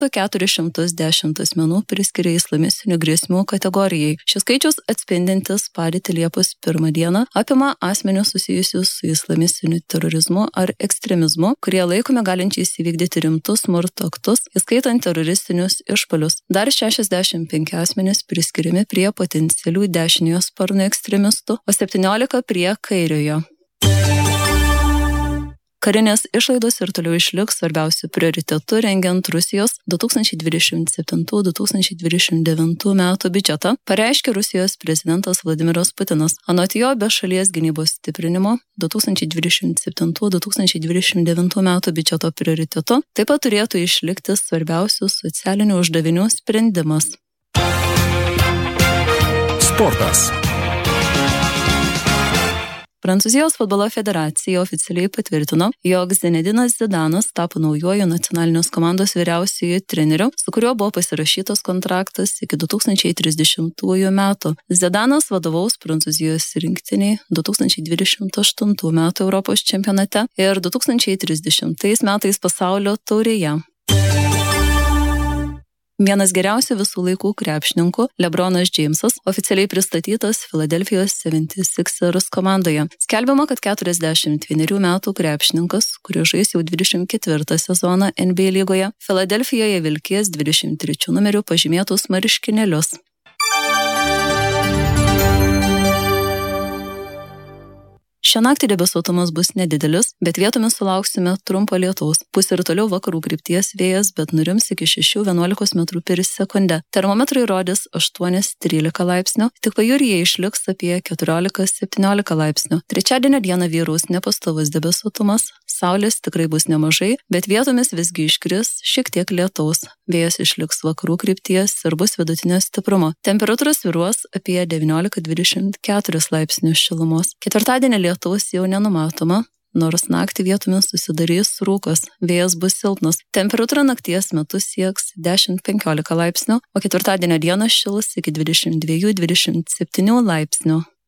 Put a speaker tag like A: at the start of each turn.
A: 410 asmenų priskiria islamistinių grėsmių kategorijai. Šis skaičius atspindintis padėtį Liepos 1 dieną apima asmenius susijusius su islamistiniu terorizmu ar ekstremizmu, kurie laikomi galinčiais įvykdyti rimtus smurto aktus, įskaitant teroristinius išpuolius. Dar 65 asmenys priskiriami prie potencialių dešiniojo sparno ekstremistų, o 17 prie kairiojo. Karinės išlaidos ir toliau išliks svarbiausiu prioritetu rengiant Rusijos 2027-2029 metų biudžetą, pareiškė Rusijos prezidentas Vladimiras Putinas. Anot jo, be šalies gynybos stiprinimo 2027-2029 metų biudžeto prioritetu taip pat turėtų išlikti svarbiausių socialinių uždavinių sprendimas.
B: Sportas.
A: Prancūzijos futbolo federacija oficialiai patvirtino, jog Zinedinas Zidanas tapo naujuoju nacionalinės komandos vyriausiuoju treneriu, su kuriuo buvo pasirašytas kontraktas iki 2030 metų. Zidanas vadovaus Prancūzijos rinktiniai 2028 metų Europos čempionate ir 2030 metais pasaulio taurėje. Vienas geriausių visų laikų krepšininkų, LeBronas Jamesas, oficialiai pristatytas Philadelphijos 76ers komandoje. Skelbiama, kad 41 metų krepšininkas, kuris žais jau 24 sezoną NBA lygoje, Filadelfijoje vilkės 23 numeriu pažymėtus marškinėlius. Šią naktį debesuotumas bus nedidelis, bet vietomis sulauksime trumpo lietaus. Pūs ir toliau vakarų krypties vėjas, bet nurims iki 6–11 metrų per sekundę. Termometrai rodys 8–13 laipsnių, tik pajūryje išliks apie 14–17 laipsnių. Trečiadienio dieną vyraus nepastovus debesuotumas, saulės tikrai bus nemažai, bet vietomis visgi iškris šiek tiek lietaus. Vėjas išliks vakarų krypties ir bus vidutinio stiprumo. Temperatūra svyruos apie 19–24 laipsnių šilumos. Ketvirtadienį lietaus jau nenumatoma, nors naktį vietomis susidarys rūkas, vėjas bus silpnas. Temperatūra nakties metu sieks 10–15 laipsnių, o ketvirtadienio dieną šils iki 22–27 laipsnių.